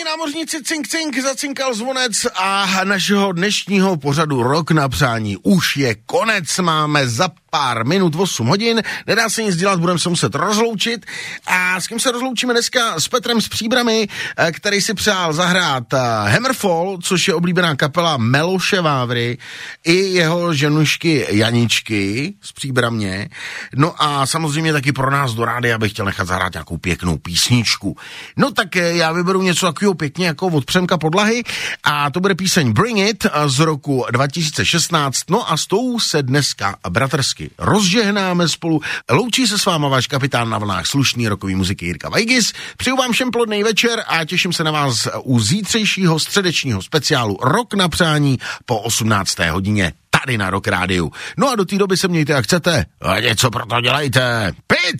námořníci, cink, cink, zacinkal zvonec a našeho dnešního pořadu Rok na přání už je konec. Máme za pár minut 8 hodin, nedá se nic dělat, budeme se muset rozloučit. A s kým se rozloučíme dneska? S Petrem z Příbrami, který si přál zahrát Hammerfall, což je oblíbená kapela Meloše Vávry, i jeho ženušky Janičky z Příbramě. No a samozřejmě taky pro nás do rádia bych chtěl nechat zahrát nějakou pěknou písničku. No tak já vyberu něco takového pěkně jako od Přemka Podlahy a to bude píseň Bring It z roku 2016. No a s tou se dneska bratrsky rozžehnáme spolu. Loučí se s váma váš kapitán na vlnách slušný rokový muziky Jirka Vajgis. Přeju vám všem plodný večer a těším se na vás u zítřejšího středečního speciálu Rok na přání po 18. hodině tady na Rock Rádiu. No a do té doby se mějte jak chcete a něco pro to dělejte. Pic!